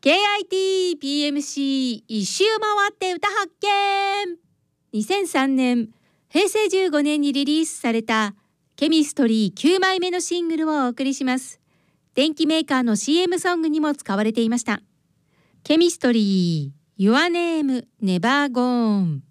KIT-PMC 一周回って歌発見。2003年平成15年にリリースされたケミストリー9枚目のシングルをお送りします。電機メーカーの CM ソングにも使われていました。ケミストリー Your Name Never Gone。